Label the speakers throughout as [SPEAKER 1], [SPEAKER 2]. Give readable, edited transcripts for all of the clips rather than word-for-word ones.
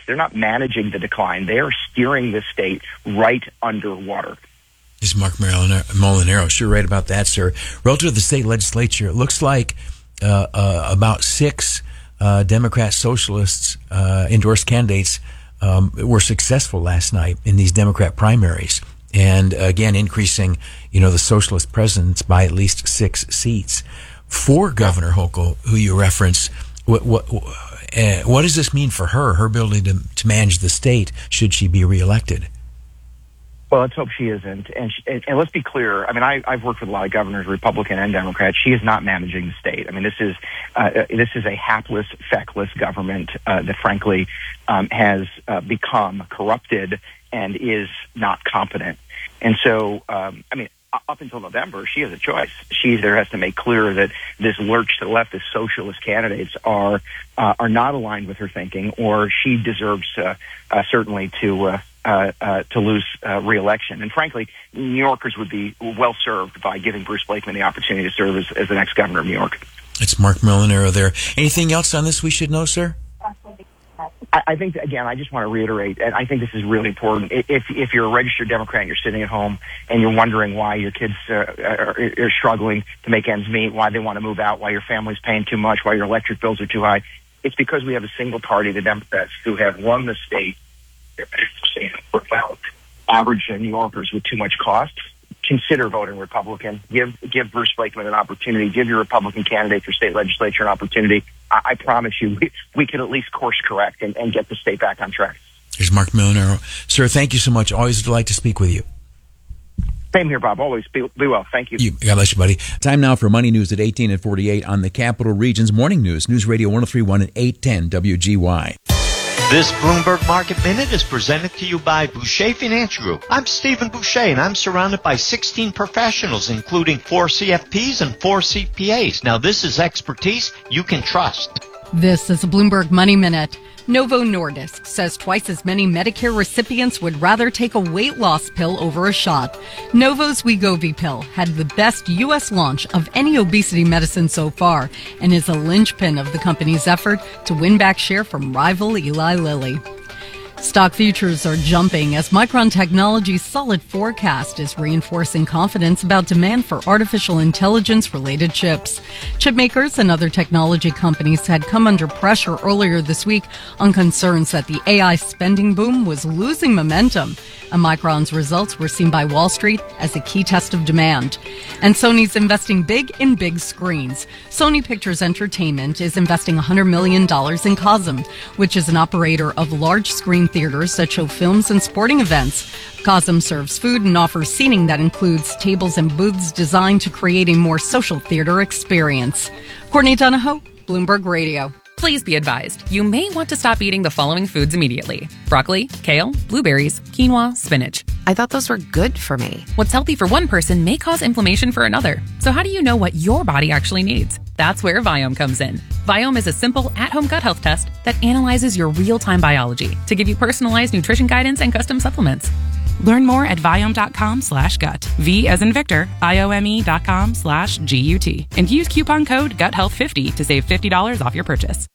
[SPEAKER 1] They're not managing the decline. They are steering the state right underwater.
[SPEAKER 2] This is Mark Molinaro. Sure right about that, sir. Relative to the state legislature, it looks like about 6 Democrat socialists endorsed candidates were successful last night in these Democrat primaries. And again, increasing, the socialist presence by at least 6 seats. For Governor Hochul, who you reference, what does this mean for her ability to manage the state should she be reelected?
[SPEAKER 1] Well, let's hope she isn't. And let's be clear. I mean, I've worked with a lot of governors, Republican and Democrat. She is not managing the state. I mean, this is a hapless, feckless government that, frankly, has become corrupted and is not competent. And so, up until November, she has a choice. She either has to make clear that this lurch to the left, the socialist candidates are not aligned with her thinking, or she deserves certainly to lose re-election. And frankly, New Yorkers would be well served by giving Bruce Blakeman the opportunity to serve as the next governor of New York.
[SPEAKER 2] It's Mark Molinaro there. Anything else on this we should know, sir?
[SPEAKER 1] I think, again, I just want to reiterate, and I think this is really important. If you're a registered Democrat and you're sitting at home and you're wondering why your kids are struggling to make ends meet, why they want to move out, why your family's paying too much, why your electric bills are too high, it's because we have a single party, the Democrats, who have run the state without average New Yorkers with too much cost. Consider voting Republican. Give Bruce Blakeman an opportunity. Give your Republican candidate for state legislature an opportunity. I promise you, we can at least course correct and get the state back on track.
[SPEAKER 2] Here's Mark Molinaro. Sir, thank you so much. Always a delight to speak with you.
[SPEAKER 1] Same here, Bob. Always be well. Thank you.
[SPEAKER 2] God bless you, buddy. Time now for Money News at 18 and 48 on the Capital Region's Morning News. News Radio 103.1 and 810 WGY.
[SPEAKER 3] This Bloomberg Market Minute is presented to you by Boucher Financial Group. I'm Stephen Boucher, and I'm surrounded by 16 professionals, including 4 CFPs and 4 CPAs. Now, this is expertise you can trust.
[SPEAKER 4] This is a Bloomberg Money Minute. Novo Nordisk says twice as many Medicare recipients would rather take a weight loss pill over a shot. Novo's Wegovy pill had the best U.S. launch of any obesity medicine so far and is a linchpin of the company's effort to win back share from rival Eli Lilly. Stock futures are jumping as Micron Technology's solid forecast is reinforcing confidence about demand for artificial intelligence-related chips. Chip makers and other technology companies had come under pressure earlier this week on concerns that the AI spending boom was losing momentum. And Micron's results were seen by Wall Street as a key test of demand. And Sony's investing big in big screens. Sony Pictures Entertainment is investing $100 million in Cosm, which is an operator of large screen theaters that show films and sporting events. Cosm serves food and offers seating that includes tables and booths designed to create a more social theater experience. Courtney Donahoe, Bloomberg Radio.
[SPEAKER 5] Please be advised, you may want to stop eating the following foods immediately. Broccoli, kale, blueberries, quinoa, spinach.
[SPEAKER 6] I thought those were good for me.
[SPEAKER 5] What's healthy for one person may cause inflammation for another. So how do you know what your body actually needs? That's where Viome comes in. Viome is a simple at-home gut health test that analyzes your real-time biology to give you personalized nutrition guidance and custom supplements.
[SPEAKER 7] Learn more at Viome.com/gut. V as in Victor, IOME.com/GUT. And use coupon code GUTHEALTH50 to save $50 off your purchase.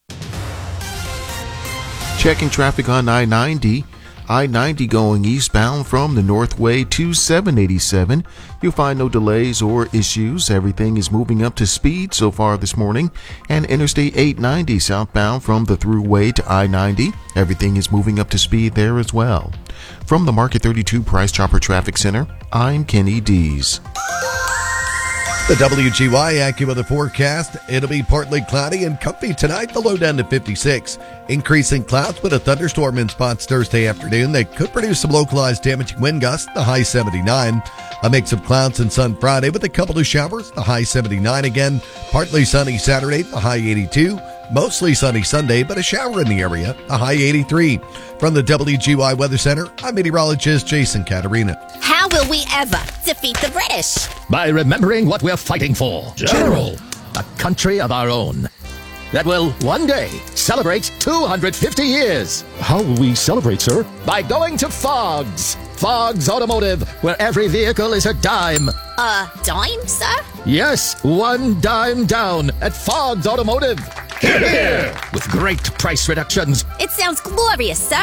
[SPEAKER 8] Checking traffic on I-90. I-90 going eastbound from the Northway to 787. You'll find no delays or issues. Everything is moving up to speed so far this morning. And Interstate 890 southbound from the Thruway to I-90. Everything is moving up to speed there as well. From the Market 32 Price Chopper Traffic Center, I'm Kenny Dees.
[SPEAKER 9] The WGY AccuWeather forecast, it'll be partly cloudy and comfy tonight, the low down to 56. Increasing clouds with a thunderstorm in spots Thursday afternoon that could produce some localized damaging wind gusts, the high 79. A mix of clouds and sun Friday with a couple of showers, the high 79 again. Partly sunny Saturday, the high 82. Mostly sunny Sunday, but a shower in the area, a high 83. From the WGY Weather Center, I'm meteorologist Jason Caterina.
[SPEAKER 10] How will we ever defeat the British?
[SPEAKER 11] By remembering what we're fighting for. General, a country of our own that will one day celebrate 250 years.
[SPEAKER 12] How will we celebrate, sir?
[SPEAKER 11] By going to Fogg's. Fogg's Automotive, where every vehicle is a dime.
[SPEAKER 10] A dime, sir?
[SPEAKER 11] Yes, one dime down at Fogg's Automotive.
[SPEAKER 12] Here, here.
[SPEAKER 11] With great price reductions.
[SPEAKER 10] It sounds glorious, sir.